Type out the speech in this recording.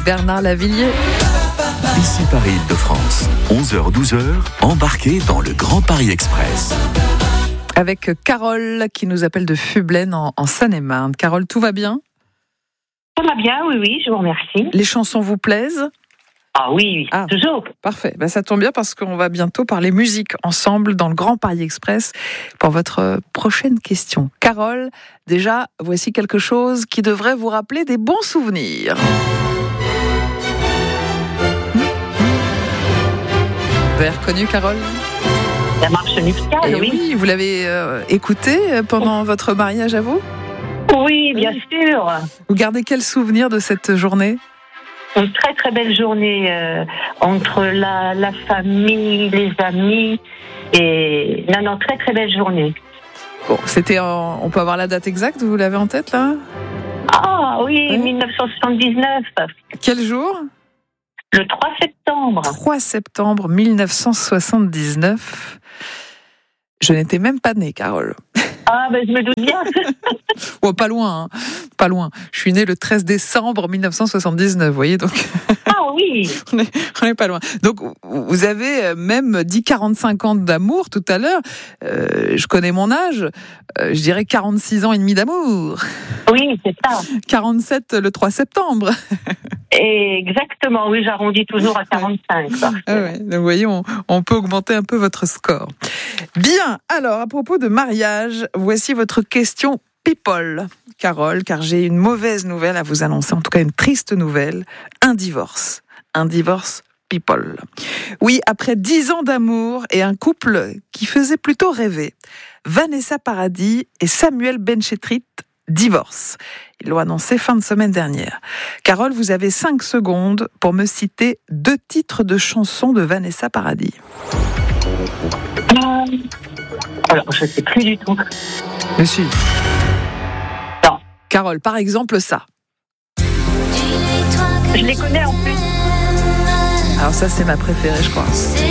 Bernard Lavilliers. Ici Paris-Île-de-France, 11h-12h, embarquez dans le Grand Paris Express. Avec Carole qui nous appelle de Fublaine en Seine-et-Marne. Carole, tout va bien ? Ça va bien, oui, je vous remercie. Les chansons vous plaisent ? Ah oui, toujours. Parfait, ça tombe bien parce qu'on va bientôt parler musique ensemble dans le Grand Paris Express pour votre prochaine question. Carole, déjà, voici quelque chose qui devrait vous rappeler des bons souvenirs. Vous avez reconnu, Carole ? La marche nuptiale, oui. Vous l'avez écoutée pendant votre mariage à vous ? Oui, bien sûr. Vous gardez quel souvenir de cette journée ? Une très très belle journée entre la famille, les amis. Et non, très très belle journée. Bon, c'était on peut avoir la date exacte, vous l'avez en tête là ? Ah oui, 1979. Quel jour ? Le 3 septembre. 3 septembre 1979. Je n'étais même pas née, Carole. Ah, je me doute bien. Oh, pas loin, hein. Pas loin. Je suis née le 13 décembre 1979, vous voyez, donc... Ah oui. On est pas loin. Donc, vous avez même dit 45 ans d'amour tout à l'heure. Je connais mon âge. Je dirais 46 ans et demi d'amour. Oui, c'est ça. 47 le 3 septembre. Exactement, oui, j'arrondis toujours à 45. Ouais. Donc, vous voyez, on peut augmenter un peu votre score. Bien, alors, à propos de mariage, voici votre question people, Carole, car j'ai une mauvaise nouvelle à vous annoncer, en tout cas une triste nouvelle, un divorce people. Oui, après 10 ans d'amour et un couple qui faisait plutôt rêver, Vanessa Paradis et Samuel Benchetrit divorcent. Ils l'ont annoncé fin de semaine dernière. Carole, vous avez 5 secondes pour me citer 2 titres de chansons de Vanessa Paradis. Alors, je ne sais plus du tout. Monsieur. Non. Carole, par exemple, ça. Je les connais en plus. Alors ça, c'est ma préférée, je crois.